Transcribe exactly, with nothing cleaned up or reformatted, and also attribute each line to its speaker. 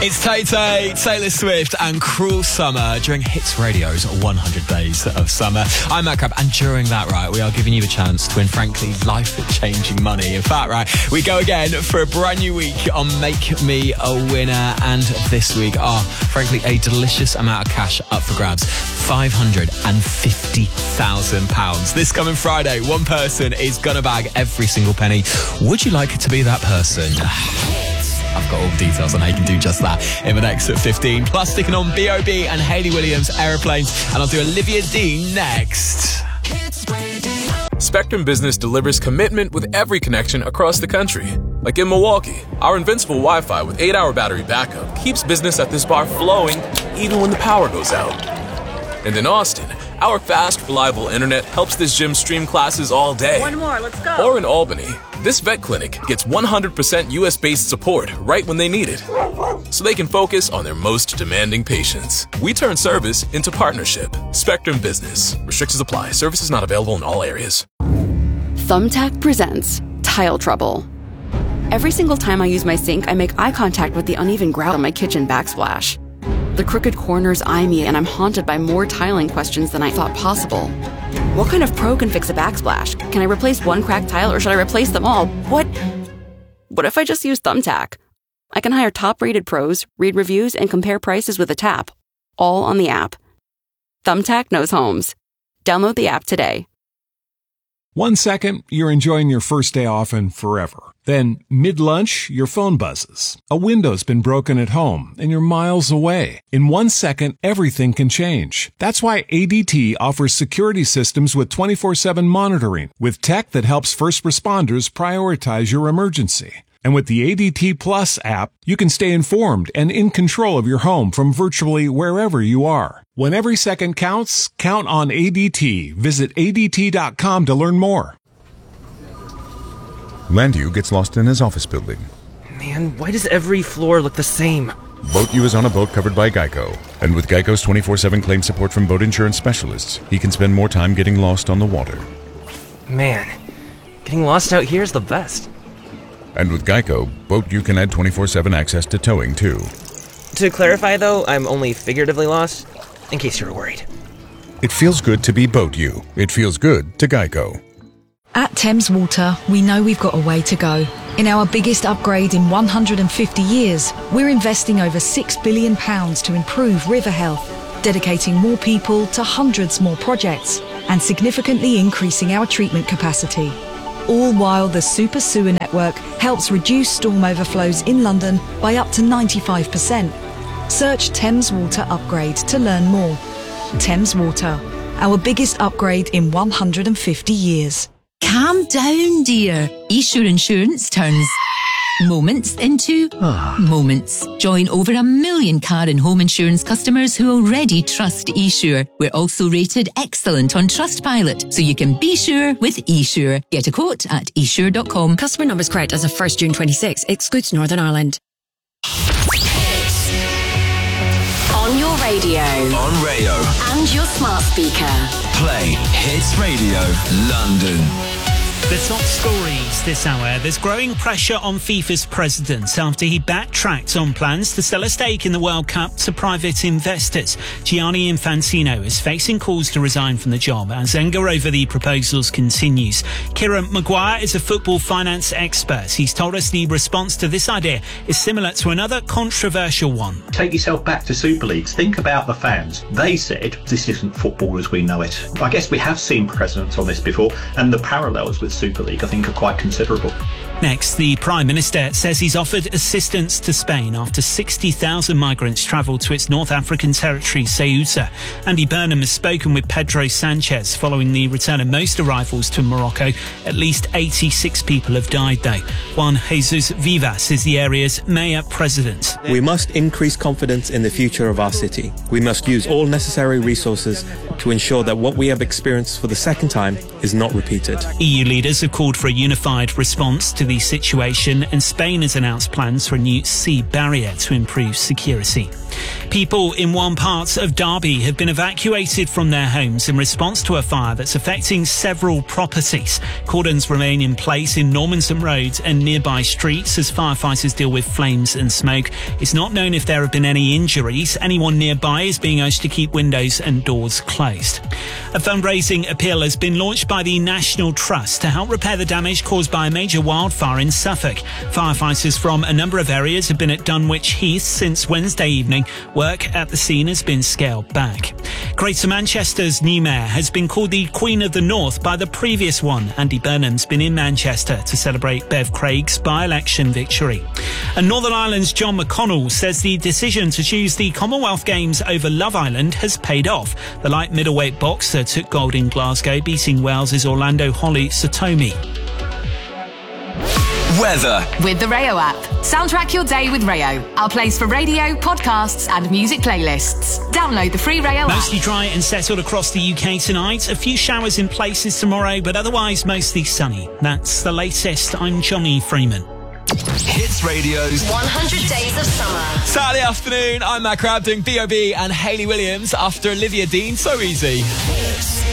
Speaker 1: It's Tay-Tay, Taylor Swift and Cruel Summer during Hits Radio's one hundred days of Summer. I'm Matt Crabb, and during that, right, we are giving you a chance to win, frankly, life-changing money. In fact, right, we go again for a brand new week on Make Me a Winner, and this week are, frankly, a delicious amount of cash up for grabs. five hundred fifty thousand pounds. This coming Friday, one person is gonna bag every single penny. Would you like to be that person? I've got all the details on how you can do just that in the next at fifteen. Plus, sticking on B O B and Hayley Williams, Aeroplanes, and I'll do Olivia Dean next.
Speaker 2: Spectrum Business delivers commitment with every connection across the country. Like in Milwaukee, our invincible Wi-Fi with eight hour battery backup keeps business at this bar flowing even when the power goes out. And in Austin, our fast, reliable internet helps this gym stream classes all day.
Speaker 3: One more, let's go.
Speaker 2: Or in Albany, this vet clinic gets one hundred percent U S-based support right when they need it, so they can focus on their most demanding patients. We turn service into partnership. Spectrum Business. Restrictions apply. Services not available in all areas.
Speaker 4: Thumbtack presents Tile Trouble. Every single time I use my sink, I make eye contact with the uneven grout on my kitchen backsplash. The crooked corners eye me, and I'm haunted by more tiling questions than I thought possible. What kind of pro can fix a backsplash? Can I replace one cracked tile, or should I replace them all? What? What if I just use Thumbtack? I can hire top-rated pros, read reviews, and compare prices with a tap, all on the app. Thumbtack knows homes. Download the app today.
Speaker 5: One second, you're enjoying your first day off and forever. Then, mid-lunch, your phone buzzes. A window's been broken at home, and you're miles away. In one second, everything can change. That's why A D T offers security systems with twenty-four seven monitoring, with tech that helps first responders prioritize your emergency. And with the A D T Plus app, you can stay informed and in control of your home from virtually wherever you are. When every second counts, count on A D T. Visit A D T dot com to learn more.
Speaker 6: Landu gets lost in his office building.
Speaker 7: Man, why does every floor look the same?
Speaker 6: BoatU is on a boat covered by Geico. And with Geico's twenty-four seven claim support from boat insurance specialists, he can spend more time getting lost on the water.
Speaker 7: Man, getting lost out here is the best.
Speaker 6: And with Geico, BoatU can add twenty-four seven access to towing, too.
Speaker 7: To clarify, though, I'm only figuratively lost, in case you were worried.
Speaker 6: It feels good to be BoatU. It feels good to Geico.
Speaker 8: At Thames Water, we know we've got a way to go. In our biggest upgrade in one hundred fifty years, we're investing over six billion pounds to improve river health, dedicating more people to hundreds more projects, and significantly increasing our treatment capacity. All while the Super Sewer Network helps reduce storm overflows in London by up to ninety-five percent. Search Thames Water Upgrade to learn more. Thames Water, our biggest upgrade in one hundred fifty years.
Speaker 9: Calm down, dear. eSure Insurance turns moments into moments. Join over a million car and home insurance customers who already trust eSure. We're also rated excellent on Trustpilot, so you can be sure with eSure. Get a quote at e sure dot com.
Speaker 10: Customer numbers correct as of first June twenty-sixth. Excludes Northern Ireland.
Speaker 4: On your radio.
Speaker 11: On radio.
Speaker 4: And your smart speaker.
Speaker 11: Play Hits Radio London.
Speaker 12: The top stories this hour. There's growing pressure on FIFA's president after he backtracked on plans to sell a stake in the World Cup to private investors. Gianni Infantino is facing calls to resign from the job as anger over the proposals continues. Kieran Maguire is a football finance expert. He's told us the response to this idea is similar to another controversial one.
Speaker 13: Take yourself back to Super Leagues. Think about the fans. They said, this isn't football as we know it. I guess we have seen precedents on this before, and the parallels with Super League, I think, are quite considerable.
Speaker 12: Next, the Prime Minister says he's offered assistance to Spain after sixty thousand migrants travelled to its North African territory, Ceuta. Andy Burnham has spoken with Pedro Sanchez following the return of most arrivals to Morocco. At least eighty-six people have died, though. Juan Jesus Vivas is the area's mayor-president.
Speaker 14: We must increase confidence in the future of our city. We must use all necessary resources to ensure that what we have experienced for the second time is not repeated.
Speaker 12: E U leaders have called for a unified response to the situation, and Spain has announced plans for a new sea barrier to improve security. People in one part of Derby have been evacuated from their homes in response to a fire that's affecting several properties. Cordons remain in place in Normanton Road and nearby streets as firefighters deal with flames and smoke. It's not known if there have been any injuries. Anyone nearby is being urged to keep windows and doors closed. A fundraising appeal has been launched by the National Trust to help repair the damage caused by a major wildfire in Suffolk. Firefighters from a number of areas have been at Dunwich Heath since Wednesday evening. Work at the scene has been scaled back. Greater Manchester's new mayor has been called the Queen of the North by the previous one. Andy Burnham's been in Manchester to celebrate Bev Craig's by-election victory. And Northern Ireland's John McConnell says the decision to choose the Commonwealth Games over Love Island has paid off. The light middleweight boxer took gold in Glasgow, beating Wales's Orlando Holly Satomi.
Speaker 11: Weather.
Speaker 3: With the Rayo app. Soundtrack your day with Rayo. Our place for radio, podcasts and music playlists. Download the free Rayo app.
Speaker 12: Mostly dry and settled across the U K tonight. A few showers in places tomorrow, but otherwise mostly sunny. That's the latest. I'm Johnny Freeman.
Speaker 11: Hits Radio's
Speaker 15: one hundred Days of Summer.
Speaker 1: Saturday afternoon, I'm Matt Crab doing B O B and Hayley Williams after Olivia Dean. So easy.